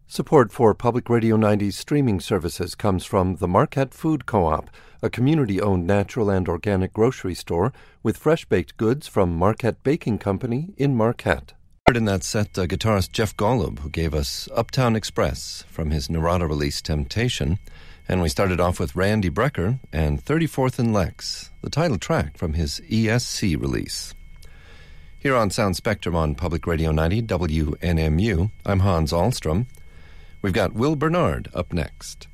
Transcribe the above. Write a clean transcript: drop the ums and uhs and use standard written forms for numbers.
Support for Public Radio 90's streaming services comes from the Marquette Food Co-op, a community-owned natural and organic grocery store with fresh-baked goods from Marquette Baking Company in Marquette. In that set, guitarist Jeff Golub, who gave us Uptown Express from his Narada release Temptation, and we started off with Randy Brecker and 34th and Lex, the title track from his ESC release. Here on Sound Spectrum on Public Radio 90 WNMU, I'm Hans Ahlstrom. We've got Will Bernard up next.